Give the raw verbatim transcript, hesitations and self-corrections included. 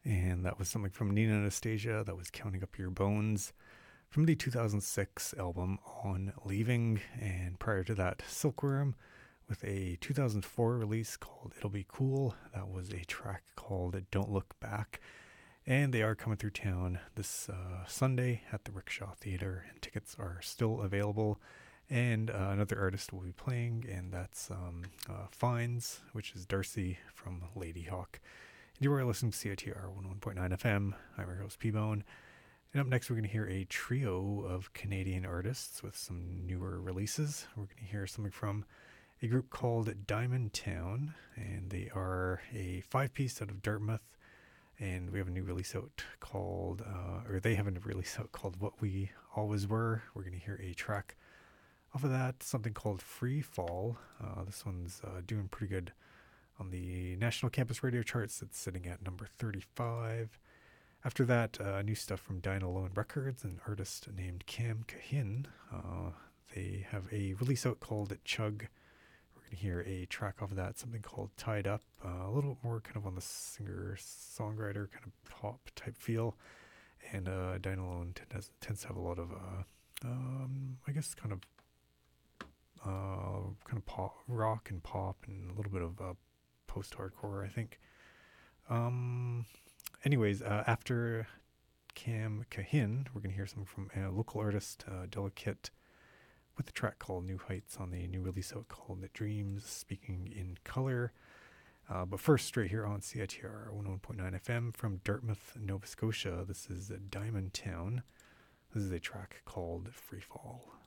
And that was something from Nina Anastasia. That was Counting Up Your Bones from the two thousand six album On Leaving. And prior to that, Silkworm with a two thousand four release called It'll Be Cool. That was a track called Don't Look Back. And they are coming through town this uh, Sunday at the Rickshaw Theater, and tickets are still available. And uh, another artist will be playing, and that's um, uh, Fines, which is Darcy from Ladyhawk. And you are listening to C I T R one oh one point nine F M. I'm your host, P-Bone. And up next, we're going to hear a trio of Canadian artists with some newer releases. We're going to hear something from a group called Diamond Town, and they are a five-piece out of Dartmouth. And we have a new release out called, uh, or they have a new release out called What We Always Were. We're going to hear a track off of that, something called Free Fall. Uh, this one's uh, doing pretty good on the National Campus Radio charts. It's sitting at number thirty-five. After that, uh, new stuff from Dine Alone Records, an artist named Cam Cahin. Uh, they have a release out called Chug. Hear a track off of that, something called Tied Up, uh, a little bit more kind of on the singer-songwriter kind of pop type feel. And uh, Dine Alone tends, tends to have a lot of, uh, um, I guess, kind of, uh, kind of pop, rock and pop, and a little bit of uh, post-hardcore, I think. Um, anyways, uh, after Cam Cahin, we're gonna hear something from a local artist, uh, Delicate, with a track called New Heights on the new release out called The Dreams Speaking in Color. Uh, but first, straight here on C I T R one oh one point nine F M from Dartmouth, Nova Scotia, this is Diamond Town. This is a track called Free Fall.